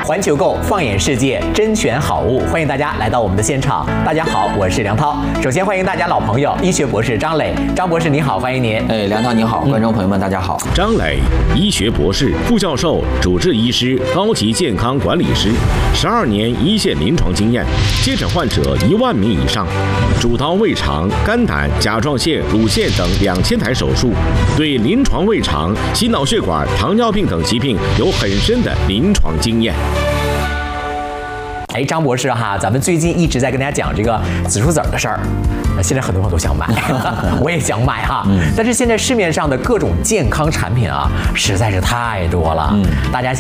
环球购放眼世界，甄选好物，欢迎大家来到我们的现场。大家好，我是梁涛。首先欢迎大家老朋友医学博士张磊，张博士你好，欢迎您。 梁涛你好，观众朋友们大家好。 张磊，医学博士、副教授、主治医师、高级健康管理师，12年一线临床经验，接诊患者1万名以上，主刀胃肠、肝胆、甲状腺、乳腺等2000台手术，对临床胃肠、心脑血管、糖尿病等疾病有很深的临床经验。 张博士哈，咱们最近一直在跟大家讲这个紫薯籽儿的事儿，现在很多人都想买，我也想买哈。但是现在市面上的各种健康产品啊，实在是太多了，大家